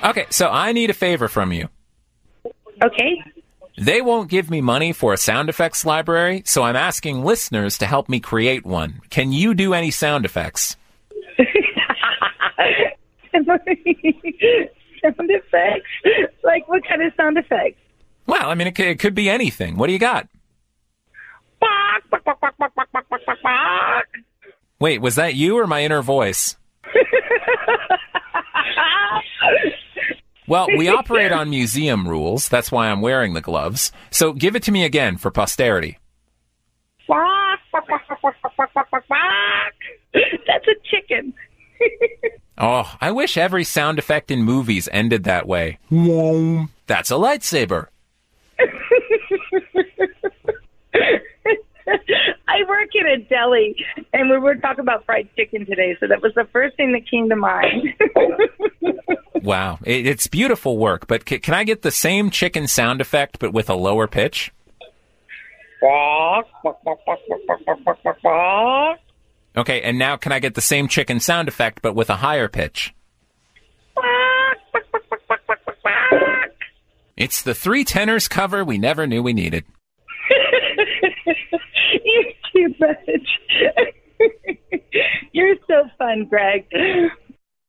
Okay, so I need a favor from you. Okay. They won't give me money for a sound effects library, so I'm asking listeners to help me create one. Can you do any sound effects? Sound effects? Like what kind of sound effects? Well, I mean, it could be anything. What do you got? Wait, was that you or my inner voice? Well, we operate on museum rules. That's why I'm wearing the gloves. So give it to me again for posterity. That's a chicken. Oh, I wish every sound effect in movies ended that way. That's a lightsaber. I work in a deli, and we were talking about fried chicken today, so that was the first thing that came to mind. Wow, it's beautiful work, but can I get the same chicken sound effect, but with a lower pitch? Okay, and now can I get the same chicken sound effect, but with a higher pitch? It's the three tenors cover we never knew we needed. You're too much. You're so fun, Greg.